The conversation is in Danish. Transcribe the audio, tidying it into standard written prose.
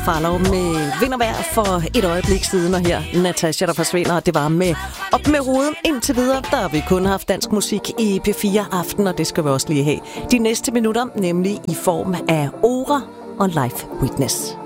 Farlov med vind og vejr for et øjeblik siden, og her Natasha, der forsvinder, og det var med op med hovedet indtil videre. Der har vi kun haft dansk musik i P4 Aften, og det skal vi også lige have de næste minutter, nemlig i form af Ora og Live Witness.